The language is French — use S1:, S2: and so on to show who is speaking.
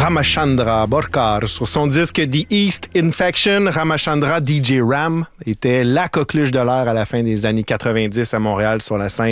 S1: Ramachandra Borkar. Sur son disque The East Infection, Ramachandra DJ Ram était la coqueluche de l'air à la fin des années 90 à Montréal sur la scène